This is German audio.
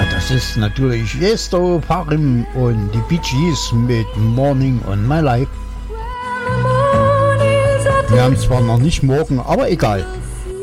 Das ist natürlich Yesto Parim und die Bee Gees mit Morning on My Life. Wir haben zwar noch nicht morgen, aber egal.